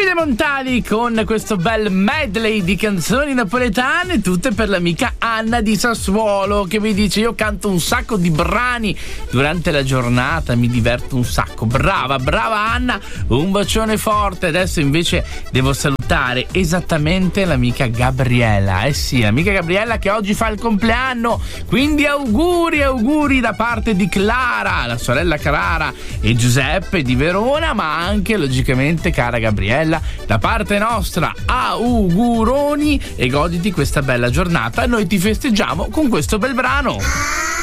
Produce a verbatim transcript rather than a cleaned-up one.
Davide Montali con questo bel medley di canzoni napoletane, tutte per l'amica Anna di Sassuolo, che mi dice: io canto un sacco di brani durante la giornata, mi diverto un sacco. Brava, brava Anna, un bacione forte. Adesso invece devo salutare esattamente l'amica Gabriella. Eh sì, l'amica Gabriella che oggi fa il compleanno, quindi auguri, auguri da parte di Clara, la sorella Clara, e Giuseppe di Verona, ma anche logicamente, cara Gabriella, da parte nostra auguroni e goditi questa bella giornata. Noi ti festeggiamo con questo bel brano.